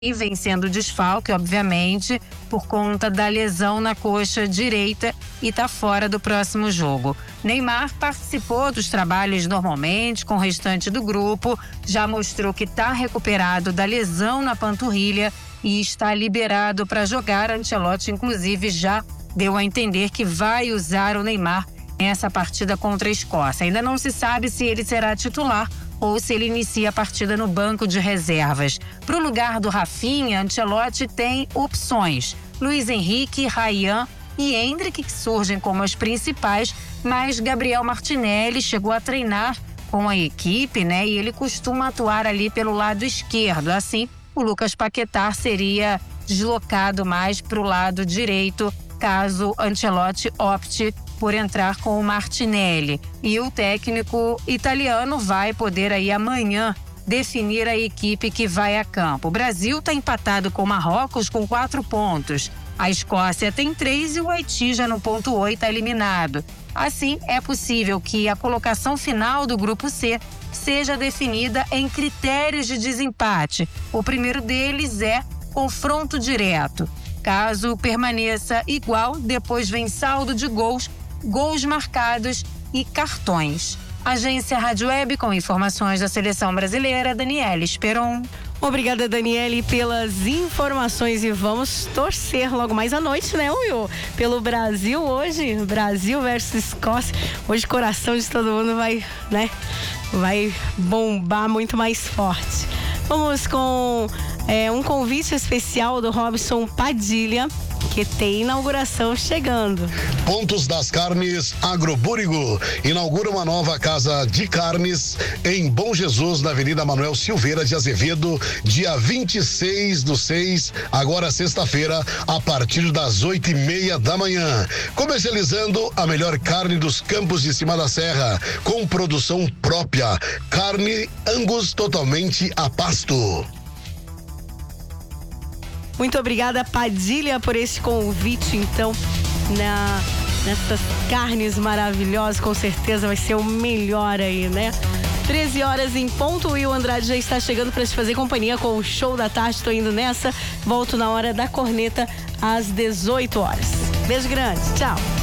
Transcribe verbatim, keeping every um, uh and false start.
e vem sendo desfalque, obviamente, por conta da lesão na coxa direita e está fora do próximo jogo. Neymar participou dos trabalhos normalmente com o restante do grupo, já mostrou que está recuperado da lesão na panturrilha e está liberado para jogar. Ancelotti, inclusive, já deu a entender que vai usar o Neymar nessa partida contra a Escócia. Ainda não se sabe se ele será titular ou se ele inicia a partida no banco de reservas. Para o lugar do Rafinha, Ancelotti tem opções. Luiz Henrique, Ryan e Endrick, que surgem como as principais, mas Gabriel Martinelli chegou a treinar com a equipe, né? E ele costuma atuar ali pelo lado esquerdo. Assim, o Lucas Paquetá seria deslocado mais para o lado direito, caso Ancelotti opte por entrar com o Martinelli. E o técnico italiano vai poder aí amanhã definir a equipe que vai a campo. O Brasil está empatado com o Marrocos com quatro pontos. A Escócia tem três e o Haiti já no ponto oito está eliminado. Assim, é possível que a colocação final do grupo C seja definida em critérios de desempate. O primeiro deles é confronto direto. Caso permaneça igual, depois vem saldo de gols, gols marcados e cartões. Agência Rádio Web com informações da seleção brasileira, Daniela Esperon. Obrigada, Daniele, pelas informações e vamos torcer logo mais à noite, né, Will? Pelo Brasil hoje, Brasil versus Escócia. Hoje o coração de todo mundo vai, né, vai bombar muito mais forte. Vamos com é, um convite especial do Robson Padilha, que tem inauguração chegando. Pontos das Carnes Agrobúrigo inaugura uma nova casa de carnes em Bom Jesus, na Avenida Manuel Silveira de Azevedo, dia vinte e seis do seis, agora sexta-feira, a partir das oito e meia da manhã. Comercializando a melhor carne dos campos de cima da serra, com produção própria. Carne Angus totalmente a pasto. Muito obrigada, Padilha, por esse convite, então, na, nessas carnes maravilhosas, com certeza vai ser o melhor aí, né? treze horas em ponto, o Will Andrade já está chegando para te fazer companhia com o Show da Tarde. Estou indo nessa, volto na hora da corneta às dezoito horas. Beijo grande, tchau!